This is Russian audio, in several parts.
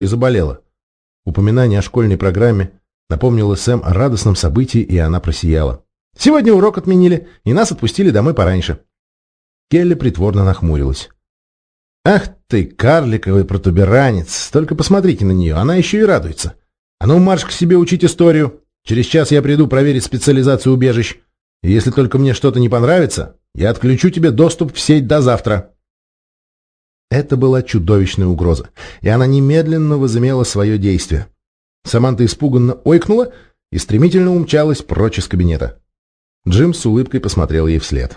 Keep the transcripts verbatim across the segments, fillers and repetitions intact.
и заболела. Упоминание о школьной программе напомнило Сэм о радостном событии, и она просияла. «Сегодня урок отменили, и нас отпустили домой пораньше». Келли притворно нахмурилась. «Ах ты, карликовый протуберанец! Только посмотрите на нее, она еще и радуется. А ну, марш к себе учить историю. Через час я приду проверить специализацию убежищ. И если только мне что-то не понравится, я отключу тебе доступ в сеть до завтра». Это была чудовищная угроза, и она немедленно возымела свое действие. Саманта испуганно ойкнула и стремительно умчалась прочь из кабинета. Джим с улыбкой посмотрел ей вслед.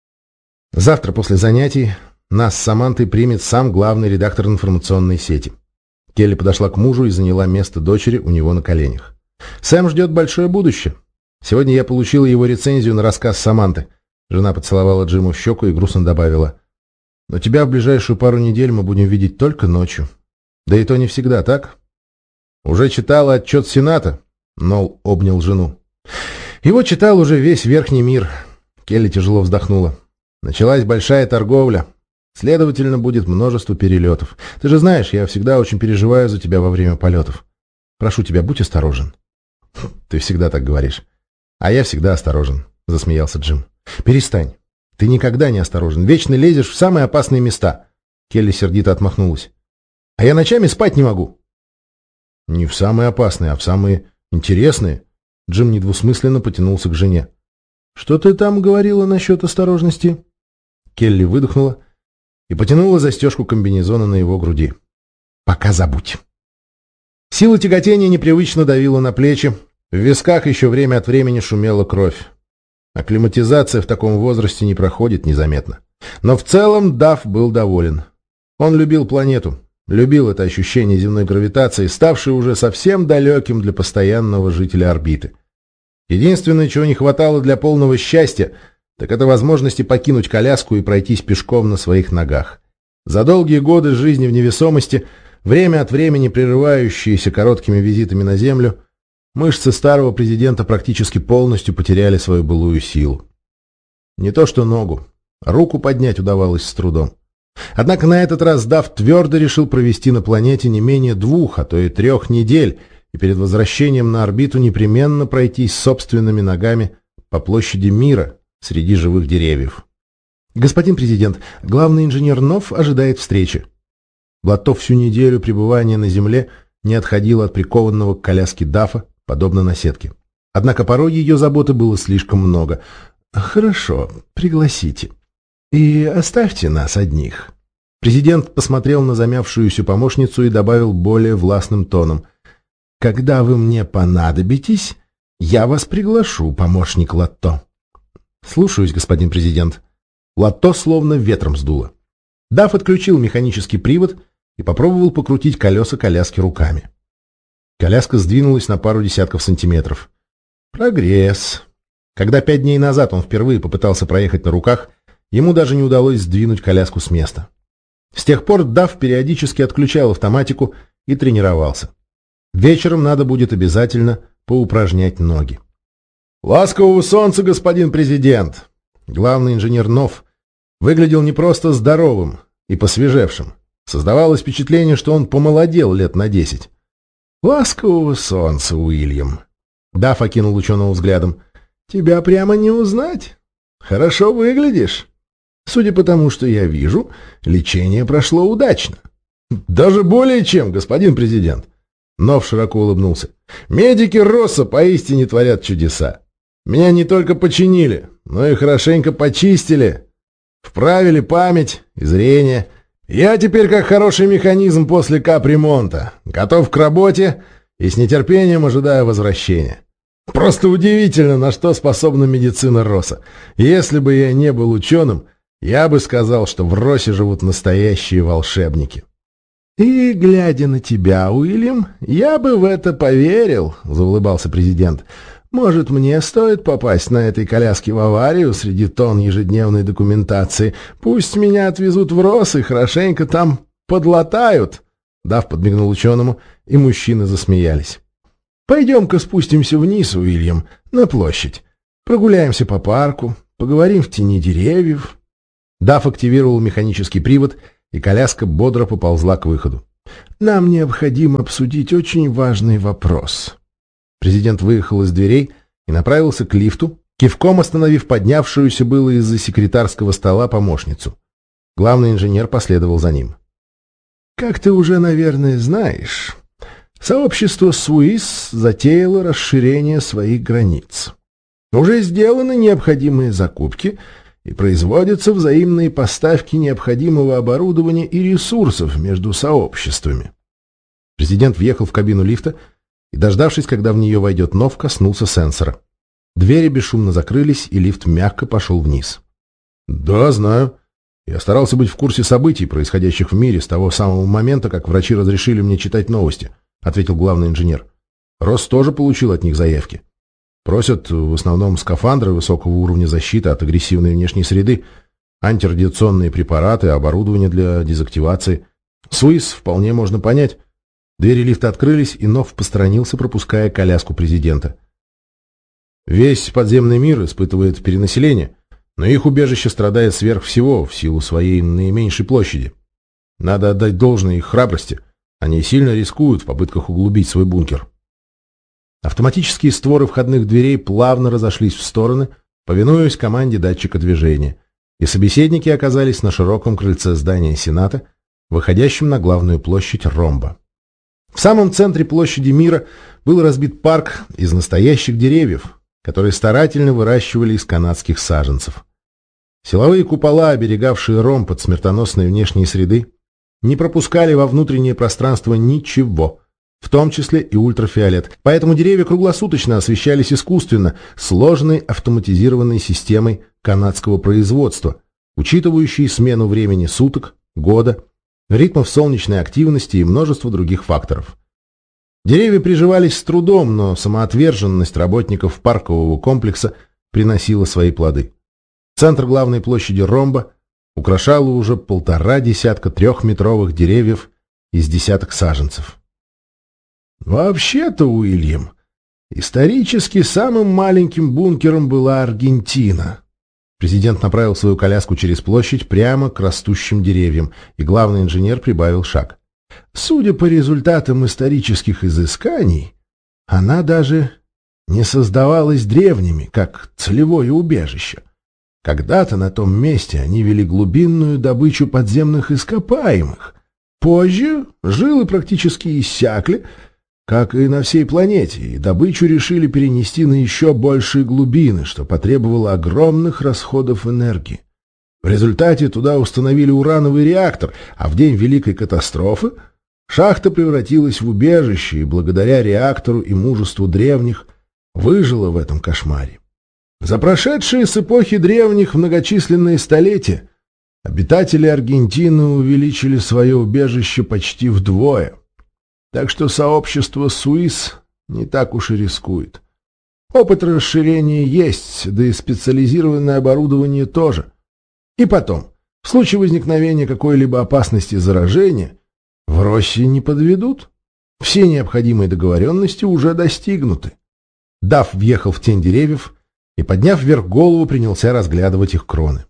«Завтра после занятий нас с Самантой примет сам главный редактор информационной сети». Келли подошла к мужу и заняла место дочери у него на коленях. «Сэм ждет большое будущее. Сегодня я получила его рецензию на рассказ Саманты». Жена поцеловала Джиму в щеку и грустно добавила: «Но тебя в ближайшую пару недель мы будем видеть только ночью. Да и то не всегда, так?» «Уже читала отчет Сената?» Нолл обнял жену. «Его читал уже весь верхний мир». Келли тяжело вздохнула. «Началась большая торговля. Следовательно, будет множество перелетов. Ты же знаешь, я всегда очень переживаю за тебя во время полетов. Прошу тебя, будь осторожен». «Ты всегда так говоришь». «А я всегда осторожен», — засмеялся Джим. «Перестань. Ты никогда не осторожен. Вечно лезешь в самые опасные места». Келли сердито отмахнулась. «А я ночами спать не могу». «Не в самые опасные, а в самые интересные». Джим недвусмысленно потянулся к жене. «Что ты там говорила насчет осторожности?» Келли выдохнула и потянула застежку комбинезона на его груди. «Пока забудь». Сила тяготения непривычно давила на плечи, в висках еще время от времени шумела кровь. Акклиматизация в таком возрасте не проходит незаметно. Но в целом Дафф был доволен. Он любил планету, любил это ощущение земной гравитации, ставшее уже совсем далеким для постоянного жителя орбиты. Единственное, чего не хватало для полного счастья, так это возможности покинуть коляску и пройтись пешком на своих ногах. За долгие годы жизни в невесомости, время от времени прерывающиеся короткими визитами на Землю, мышцы старого президента практически полностью потеряли свою былую силу. Не то что ногу, руку поднять удавалось с трудом. Однако на этот раз Дафф твердо решил провести на планете не менее двух, а то и трех недель, и перед возвращением на орбиту непременно пройтись собственными ногами по площади мира среди живых деревьев. «Господин президент, главный инженер Нов ожидает встречи». Лотто всю неделю пребывания на Земле не отходил от прикованного к коляске Даффа, подобно наседке. Однако порой ее заботы было слишком много. «Хорошо, пригласите. И оставьте нас одних». Президент посмотрел на замявшуюся помощницу и добавил более властным тоном: «Когда вы мне понадобитесь, я вас приглашу, помощник Лотто». «Слушаюсь, господин президент». Лотто словно ветром сдуло. Дафф отключил механический привод и попробовал покрутить колеса коляски руками. Коляска сдвинулась на пару десятков сантиметров. Прогресс. Когда пять дней назад он впервые попытался проехать на руках, ему даже не удалось сдвинуть коляску с места. С тех пор Дафф периодически отключал автоматику и тренировался. Вечером надо будет обязательно поупражнять ноги. «Ласкового солнца, господин президент!» Главный инженер Нов выглядел не просто здоровым и посвежевшим. Создавалось впечатление, что он помолодел лет на десять. «Ласкового солнца, Уильям!» Дафф окинул ученого взглядом. «Тебя прямо не узнать. Хорошо выглядишь. Судя по тому, что я вижу, лечение прошло удачно». «Даже более чем, господин президент!» Нов широко улыбнулся. «Медики Росса поистине творят чудеса. Меня не только починили, но и хорошенько почистили. Вправили память и зрение. Я теперь как хороший механизм после капремонта. Готов к работе и с нетерпением ожидаю возвращения. Просто удивительно, на что способна медицина Росса. Если бы я не был ученым, я бы сказал, что в Россе живут настоящие волшебники». «И, глядя на тебя, Уильям, я бы в это поверил», — заулыбался президент. «Может, мне стоит попасть на этой коляске в аварию среди тонн ежедневной документации? Пусть меня отвезут в Росс и хорошенько там подлатают». Дафф подмигнул ученому, и мужчины засмеялись. «Пойдем-ка спустимся вниз, Уильям, на площадь. Прогуляемся по парку, поговорим в тени деревьев». Дафф активировал механический привод, и коляска бодро поползла к выходу. нам необходимо обсудить очень важный вопрос». Президент выехал из дверей и направился к лифту, кивком остановив поднявшуюся было из-за секретарского стола помощницу. Главный инженер последовал за ним. «Как ты уже, наверное, знаешь, сообщество Суис затеяло расширение своих границ. Уже сделаны необходимые закупки и производятся взаимные поставки необходимого оборудования и ресурсов между сообществами». Президент въехал в кабину лифта и, дождавшись, когда в нее войдет Нов, коснулся сенсора. Двери бесшумно закрылись, и лифт мягко пошел вниз. «Да, знаю. Я старался быть в курсе событий, происходящих в мире, с того самого момента, как врачи разрешили мне читать новости», — ответил главный инженер. «Рос тоже получил от них заявки. Просят в основном скафандры высокого уровня защиты от агрессивной внешней среды, антирадиационные препараты, оборудование для дезактивации. Суис вполне можно понять». Двери лифта открылись, и Нов посторонился, пропуская коляску президента. «Весь подземный мир испытывает перенаселение, но их убежище страдает сверх всего в силу своей наименьшей площади. Надо отдать должное их храбрости. Они сильно рискуют в попытках углубить свой бункер». Автоматические створы входных дверей плавно разошлись в стороны, повинуясь команде датчика движения, и собеседники оказались на широком крыльце здания Сената, выходящем на главную площадь Ромба. В самом центре площади мира был разбит парк из настоящих деревьев, которые старательно выращивали из канадских саженцев. Силовые купола, оберегавшие Ромб от смертоносной внешней среды, не пропускали во внутреннее пространство ничего, в том числе и ультрафиолет, поэтому деревья круглосуточно освещались искусственно, сложной автоматизированной системой канадского производства, учитывающей смену времени суток, года, ритмов солнечной активности и множество других факторов. Деревья приживались с трудом, но самоотверженность работников паркового комплекса приносила свои плоды. Центр главной площади Ромба украшало уже полтора десятка трехметровых деревьев из десяток саженцев. «Вообще-то, Уильям, исторически самым маленьким бункером была Аргентина». Президент направил свою коляску через площадь прямо к растущим деревьям, и главный инженер прибавил шаг. «Судя по результатам исторических изысканий, она даже не создавалась древними, как целевое убежище. Когда-то на том месте они вели глубинную добычу подземных ископаемых. Позже жилы практически иссякли, как и на всей планете, и добычу решили перенести на еще большие глубины, что потребовало огромных расходов энергии. В результате туда установили урановый реактор, а в день Великой катастрофы шахта превратилась в убежище и благодаря реактору и мужеству древних выжила в этом кошмаре. За прошедшие с эпохи древних многочисленные столетия обитатели Аргентины увеличили свое убежище почти вдвое. Так что сообщество Суис не так уж и рискует. Опыт расширения есть, да и специализированное оборудование тоже. И потом, в случае возникновения какой-либо опасности заражения, в России не подведут. Все необходимые договоренности уже достигнуты. Дав въехал в тень деревьев и, подняв вверх голову, принялся разглядывать их кроны.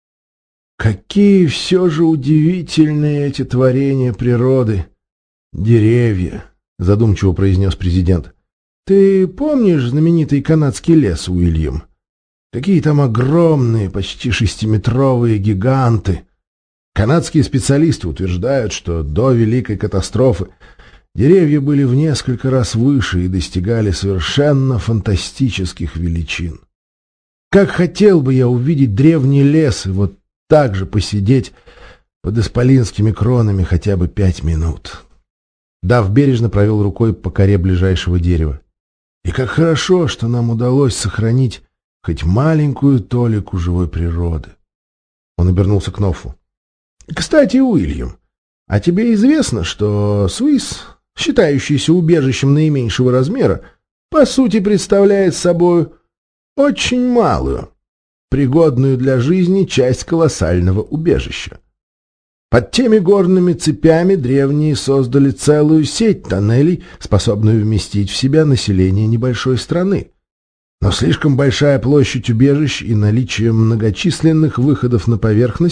Какие все же удивительные эти творения природы! «Деревья», — задумчиво произнес президент. «Ты помнишь знаменитый канадский лес, Уильям? Какие там огромные, почти шестиметровые гиганты! Канадские специалисты утверждают, что до Великой катастрофы деревья были в несколько раз выше и достигали совершенно фантастических величин. Как хотел бы я увидеть древний лес и вот так же посидеть под исполинскими кронами хотя бы пять минут». Дав бережно провел рукой по коре ближайшего дерева. «И как хорошо, что нам удалось сохранить хоть маленькую толику живой природы». Он обернулся к Нофу. «Кстати, Уильям, а тебе известно, что Суис, считающийся убежищем наименьшего размера, по сути представляет собой очень малую, пригодную для жизни часть колоссального убежища? Под теми горными цепями древние создали целую сеть тоннелей, способную вместить в себя население небольшой страны. Но слишком большая площадь убежищ и наличие многочисленных выходов на поверхность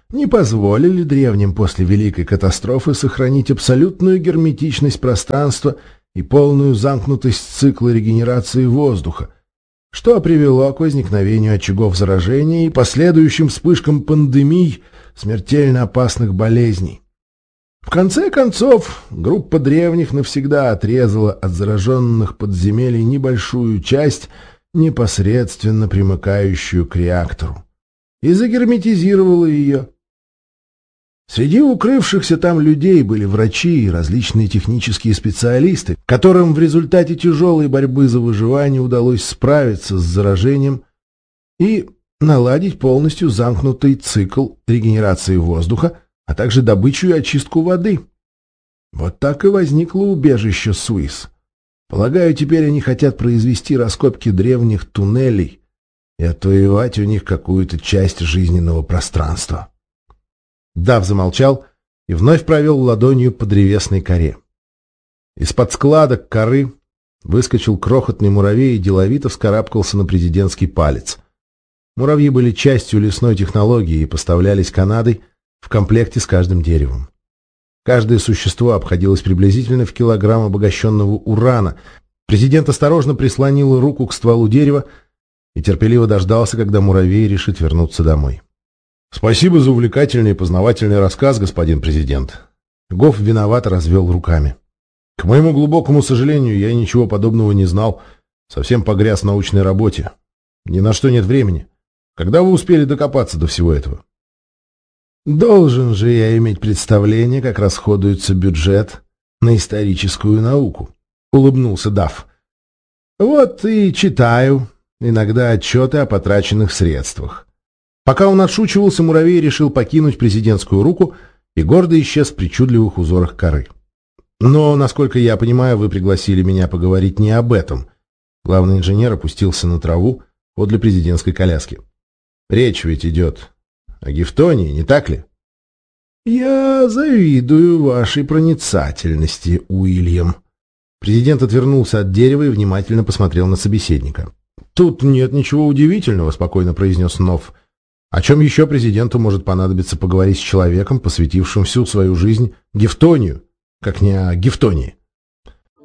не позволили древним после Великой катастрофы сохранить абсолютную герметичность пространства и полную замкнутость цикла регенерации воздуха, что привело к возникновению очагов заражения и последующим вспышкам пандемий смертельно опасных болезней. В конце концов, группа древних навсегда отрезала от зараженных подземелий небольшую часть, непосредственно примыкающую к реактору, и загерметизировала ее. Среди укрывшихся там людей были врачи и различные технические специалисты, которым в результате тяжелой борьбы за выживание удалось справиться с заражением и наладить полностью замкнутый цикл регенерации воздуха, а также добычу и очистку воды. Вот так и возникло убежище Суис. Полагаю, теперь они хотят произвести раскопки древних туннелей и отвоевать у них какую-то часть жизненного пространства. Дав замолчал и вновь провел ладонью по древесной коре. Из-под складок коры выскочил крохотный муравей и деловито вскарабкался на президентский палец. Муравьи были частью лесной технологии и поставлялись Канадой в комплекте с каждым деревом. Каждое существо обходилось приблизительно в килограмм обогащенного урана. Президент осторожно прислонил руку к стволу дерева и терпеливо дождался, когда муравей решит вернуться домой. «Спасибо за увлекательный и познавательный рассказ, господин президент». Гофф виновато развел руками. «К моему глубокому сожалению, я ничего подобного не знал. Совсем погряз в научной работе. Ни на что нет времени. Когда вы успели докопаться до всего этого?» «Должен же я иметь представление, как расходуется бюджет на историческую науку», — улыбнулся Дафф. «Вот и читаю иногда отчеты о потраченных средствах». Пока он отшучивался, муравей решил покинуть президентскую руку и гордо исчез в причудливых узорах коры. «Но, насколько я понимаю, вы пригласили меня поговорить не об этом». Главный инженер опустился на траву подле президентской коляски. «Речь ведь идет о Гифтонии, не так ли?» «Я завидую вашей проницательности, Уильям». Президент отвернулся от дерева и внимательно посмотрел на собеседника. «Тут нет ничего удивительного», — спокойно произнес Нов. «О чем еще президенту может понадобиться поговорить с человеком, посвятившим всю свою жизнь Гифтонию, как не о Гифтонии?»